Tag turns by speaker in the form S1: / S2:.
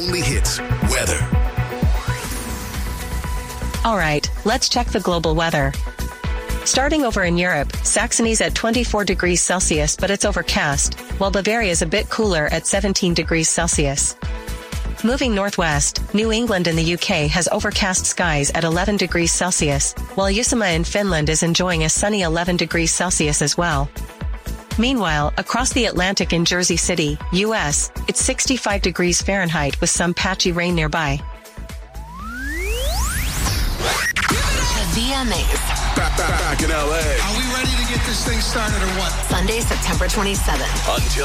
S1: only hits, weather.
S2: All right, let's check the global weather. Starting over in Europe, Saxony's at 24 degrees Celsius, but it's overcast, while Bavaria is a bit cooler at 17 degrees Celsius. Moving northwest, New England in the UK has overcast skies at 11 degrees Celsius, while Uusimaa in Finland is enjoying a sunny 11 degrees Celsius as well. Meanwhile, across the Atlantic in Jersey City, US, it's 65 degrees Fahrenheit with some patchy rain nearby.
S3: The VMAs.
S1: Back in LA.
S4: Are we ready to get this thing started or what?
S3: Sunday, September 27th.
S1: Until